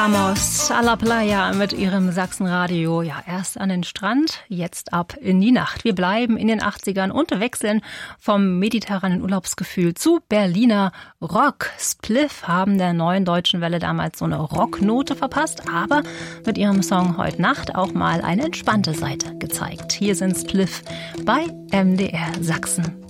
Vamos a la Playa mit ihrem Sachsenradio. Ja, erst an den Strand, jetzt ab in die Nacht. Wir bleiben in den 80ern und wechseln vom mediterranen Urlaubsgefühl zu Berliner Rock. Spliff haben der neuen deutschen Welle damals so eine Rocknote verpasst, aber mit ihrem Song Heut Nacht auch mal eine entspannte Seite gezeigt. Hier sind Spliff bei MDR Sachsen.